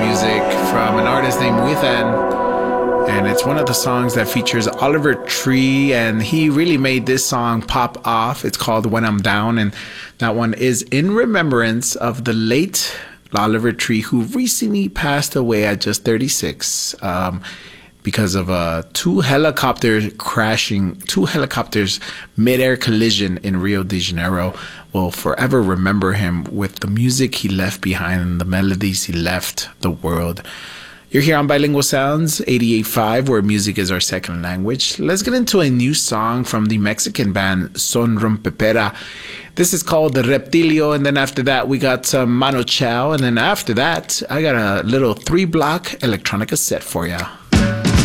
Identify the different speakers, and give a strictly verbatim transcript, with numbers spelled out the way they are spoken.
Speaker 1: music from an artist named Withan, and it's one of the songs that features Oliver Tree, and he really made this song pop off. It's called When I'm Down, and that one is in remembrance of the late Oliver Tree, who recently passed away at just thirty-six. Um, because of uh, two helicopters crashing, two helicopters mid-air collision in Rio de Janeiro. We'll forever remember him with the music he left behind and the melodies he left the world. You're here on Bilingual Sounds, eighty-eight point five, where music is our second language. Let's get into a new song from the Mexican band Son Rompepera. This is called The Reptilio, and then after that we got some Mano Chao, and then after that I got a little three-block electronica set for ya.